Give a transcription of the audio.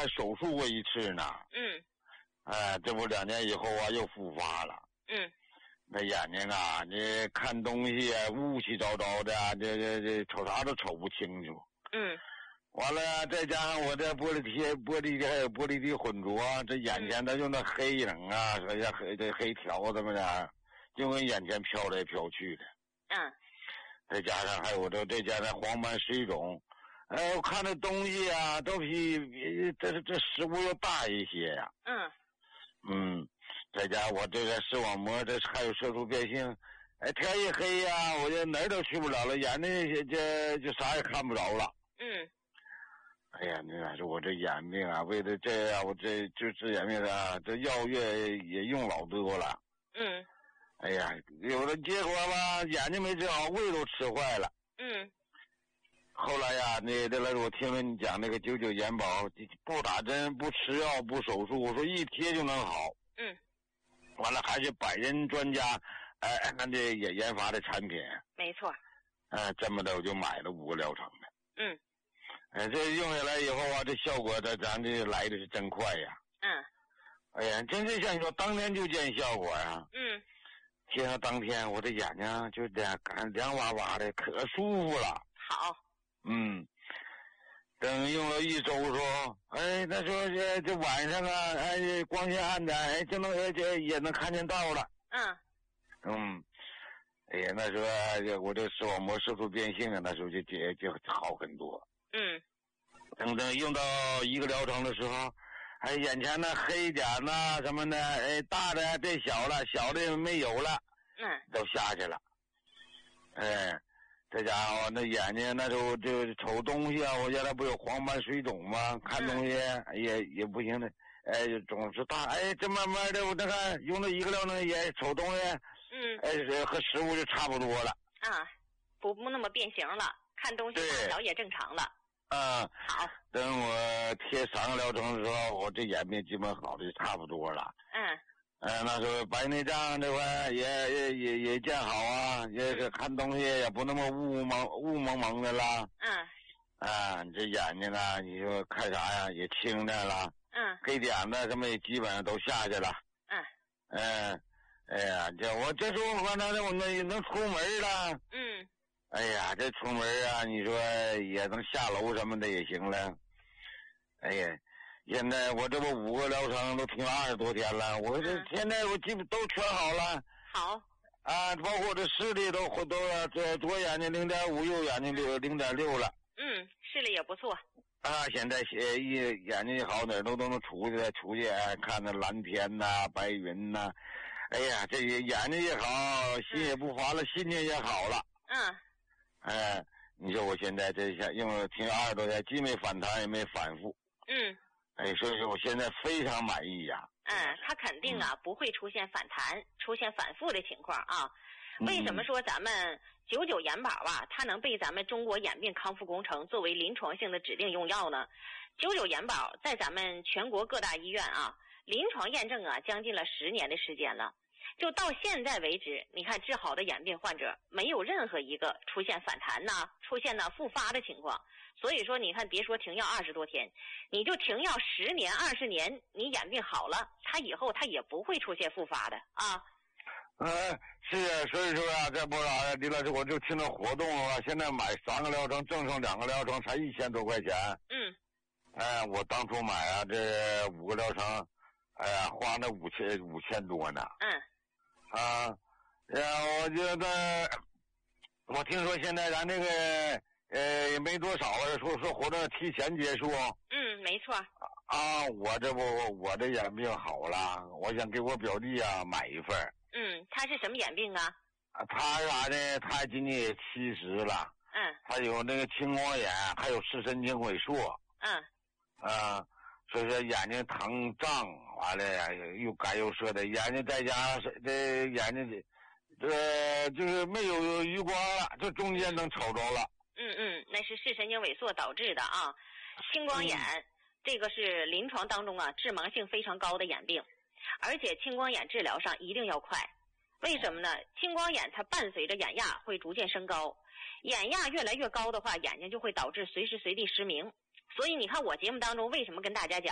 还手术过一次呢。这不2年以后啊又复发了。那眼睛啊，你看东西啊乌七糟糟的，这瞅啥都瞅不清楚。完了再加上我这玻璃体混浊，这眼前它用那黑影啊，这黑条子么的，就跟眼前飘来飘去的。再加上还有再加上黄斑水肿，我看这东西啊都比这食物要大一些呀。再加上我这个视网膜这还有色素变性，天一黑呀，我就哪儿都去不了了，眼睛就啥也看不着了。哎呀，你看说我这眼病啊，为了这样，我这眼病啊，这药也用老多了。哎呀，有的结果吧，眼睛没治好，胃都吃坏了。后来呀，我听了你讲那个99眼保，不打针、不吃药、不手术，我说一贴就能好。完了还是百人专家，这也研发的产品。 没错。 这么的我就买了5个疗程的。这用下来以后啊，这效果咱这来的是真快呀。哎呀，真是像你说当天就见效果呀。贴上当天我的眼睛就凉哇哇的，可舒服了。 好。 等用了1周说，那说这晚上啊，光线暗的，就能也能看见道了。哎呀，那时候我这视网膜色素变性啊，那时候就好很多。等用到1个疗程的时候，眼前的黑点呐什么的，大的变小了，小的没有了。都下去了。再加上那眼睛那时候就瞅东西啊，我原来不有黄斑水肿吗？看东西也不行的，总是大，这慢慢的我那看用了1个疗程也瞅东西，和食物就差不多了。 不那么变形了，看东西大小也正常了。好。 等我贴3个疗程的时候，我这眼病基本好的就差不多了。那时候白内障这块也见好啊，也是看东西也不那么雾蒙蒙的了。你这眼睛啊，你说看啥呀也清淡了。黑点子什么也基本上都下去了。哎呀，我这时候反正我能出门了。哎呀，这出门啊，你说也能下楼什么的也行了。哎呀。现在我这不5个疗程都停了20多天了，我这现在我基本都全好了。 好。 包括这视力都这左眼睛0.5，右眼睛0.6了。 视力也不错。 现在眼睛好，哪儿都能出去看那蓝天呐、白云呐。哎呀，这眼睛也好，心也不烦了，心情也好了。你说我现在这下用了停20多天，既没反弹也没反复。所以说我现在非常满意呀。 它肯定啊不会出现反弹、出现反复的情况啊。为什么说咱们99眼保啊，它能被咱们中国眼病康复工程作为临床性的指定用药呢？99眼保在咱们全国各大医院啊，临床验证啊将近了10年的时间了。就到现在为止，你看治好的眼病患者没有任何一个出现反弹呐、出现复发的情况。所以说你看别说停药20多天，你就停药10年20年，你眼病好了，它以后它也不会出现复发的啊。 是啊，所以说啊，这不啥李老师，我就听着活动了，现在买3个疗程，赠送2个疗程才1000多块钱。我当初买啊这5个疗程，花那5000多呢。我觉得我听说现在咱这个也没多少了，说活动提前结束。 没错。 我这眼病好了，我想给我表弟啊买一份。 他是什么眼病啊？ 他啥呢？他今年也70了。他有那个青光眼，还有视神经萎缩。所以说眼睛疼胀，完了又干又涩的，眼睛再加上这眼睛就是没有余光了，这中间能瞅着了。 那是视神经萎缩导致的啊。青光眼这个是临床当中啊致盲性非常高的眼病，而且青光眼治疗上一定要快。为什么呢？青光眼它伴随着眼压会逐渐升高，眼压越来越高的话，眼睛就会导致随时随地失明。所以你看我节目当中为什么跟大家讲